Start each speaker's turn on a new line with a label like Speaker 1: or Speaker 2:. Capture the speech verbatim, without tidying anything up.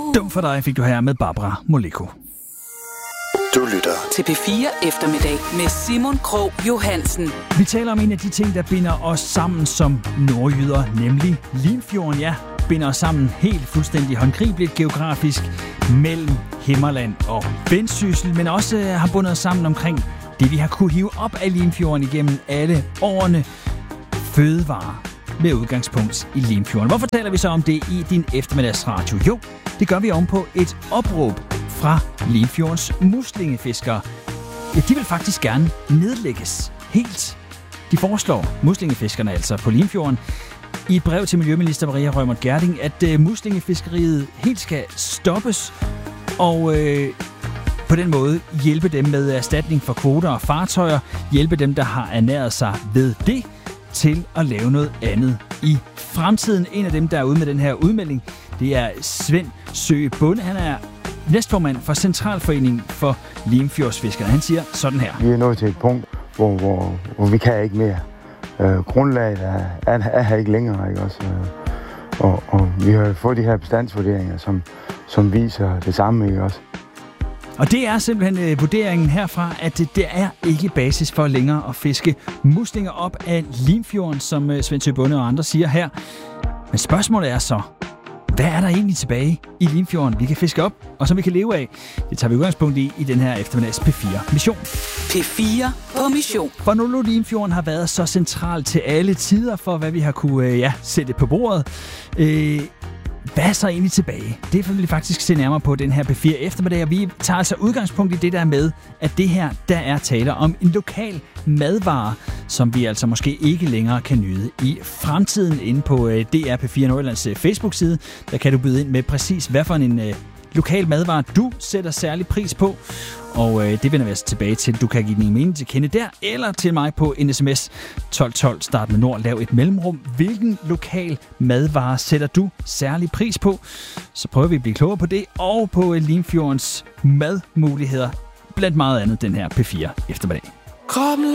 Speaker 1: Dum for dig fik du her med Barbara Moleko.
Speaker 2: Du lytter
Speaker 3: til P fire Eftermiddag med Simon Krog Johansen.
Speaker 1: Vi taler om en af de ting, der binder os sammen som nordjyder, nemlig Limfjorden. Ja, binder os sammen helt fuldstændig håndgribeligt geografisk mellem Himmerland og Vendsyssel, men også har bundet os sammen omkring det, vi har kunne hive op af Limfjorden igennem alle årene. Fødevarer med udgangspunkt i Limfjorden. Hvorfor taler vi så om det i din eftermiddagsradio? Jo, det gør vi ovenpå et opråb fra Limfjordens muslingefiskere. Ja, de vil faktisk gerne nedlægges helt. De foreslår, muslingefiskerne altså på Limfjorden, i et brev til Miljøminister Maria Reumert Gjerding, at øh, muslingefiskeriet helt skal stoppes, og øh, på den måde hjælpe dem med erstatning for kvoter og fartøjer, hjælpe dem, der har ernæret sig ved det, til at lave noget andet i fremtiden. En af dem, der er ude med den her udmelding, det er Svend Søe Bonde. Han er næstformand for Centralforeningen for Limfjordsfiskere. Han siger sådan her.
Speaker 4: Vi er nået til et punkt, hvor, hvor, hvor vi kan ikke mere. Øh, grundlaget er, er, er her ikke længere, ikke også? Og, og vi har fået de her bestandsvurderinger, som, som viser det samme, ikke også?
Speaker 1: Og det er simpelthen øh, vurderingen herfra, at det, det er ikke basis for længere at fiske muslinger op af Limfjorden, som øh, Svend Søe Bonde og andre siger her. Men spørgsmålet er så, hvad er der egentlig tilbage i Limfjorden, vi kan fiske op, og som vi kan leve af? Det tager vi udgangspunkt i i den her eftermiddags P fire Mission.
Speaker 3: P fire på mission.
Speaker 1: For nu Limfjorden har været så central til alle tider for, hvad vi har kunne øh, ja, sætte på bordet. Øh, Hvad er så egentlig tilbage? Det vil vi faktisk se nærmere på den her P fire eftermiddag, og vi tager altså udgangspunkt i det der med, at det her, der er tale om en lokal madvare, som vi altså måske ikke længere kan nyde i fremtiden. Inde på D R P fire Nordjyllands Facebook-side, der kan du byde ind med præcis, hvad for en øh, lokal madvare du sætter særlig pris på. Og øh, det vender vi altså tilbage til. Du kan give din mening til kende der, eller til mig på en sms tolv tolv, start med nord, lav et mellemrum. Hvilken lokal madvare sætter du særlig pris på? Så prøver vi at blive klogere på det, og på Limfjordens madmuligheder, blandt meget andet den her P fire eftermiddag.
Speaker 2: Kom